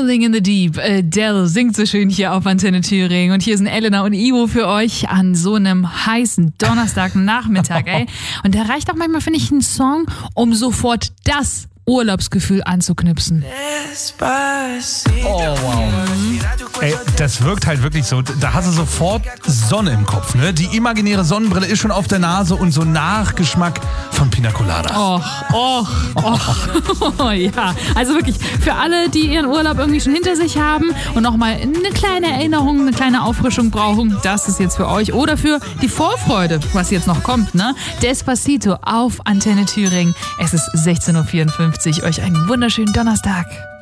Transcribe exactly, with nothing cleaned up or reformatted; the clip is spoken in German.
Rolling in the Deep. Adele singt so schön hier auf Antenne Thüringen. Und hier sind Elena und Ivo für euch an so einem heißen Donnerstagnachmittag, ey. Und da reicht auch manchmal, finde ich, ein Song, um sofort das Urlaubsgefühl anzuknipsen. Oh, wow. Ey, das wirkt halt wirklich so, da hast du sofort Sonne im Kopf, ne? Die imaginäre Sonnenbrille ist schon auf der Nase und so Nachgeschmack von Pina Colada. Och, och, och. Oh, ja, also wirklich, für alle, die ihren Urlaub irgendwie schon hinter sich haben und nochmal eine kleine Erinnerung, eine kleine Auffrischung brauchen, das ist jetzt für euch. Oder für die Vorfreude, was jetzt noch kommt, ne? Despacito auf Antenne Thüringen. Es ist sechzehn Uhr vierundfünfzig. Euch einen wunderschönen Donnerstag.